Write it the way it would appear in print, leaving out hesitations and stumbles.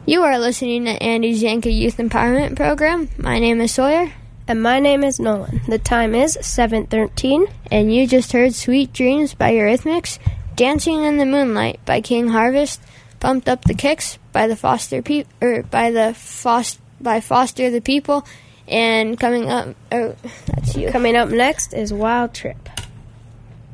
You are listening to Andy's Yankee Youth Empowerment Program. My name is Sawyer. And my name is Nolan. The time is 7:13. And you just heard Sweet Dreams by Eurythmics, Dancing in the Moonlight by King Harvest, Pumped Up the Kicks by Foster the People, and coming up, that's you. Coming up next is Wild Trip.